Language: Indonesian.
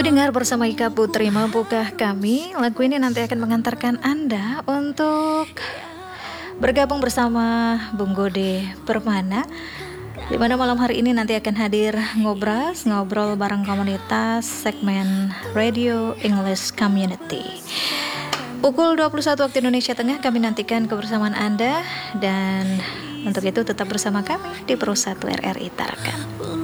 Pendengar bersama Ika Putri, mampukah kami? Lagu ini nanti akan mengantarkan Anda untuk bergabung bersama Bung Gode Permana, di mana malam hari ini nanti akan hadir ngobrol bareng komunitas segmen Radio English Community. Pukul 21 waktu Indonesia Tengah kami nantikan kebersamaan Anda, dan untuk itu tetap bersama kami di Pro 1 RRI Tarakan.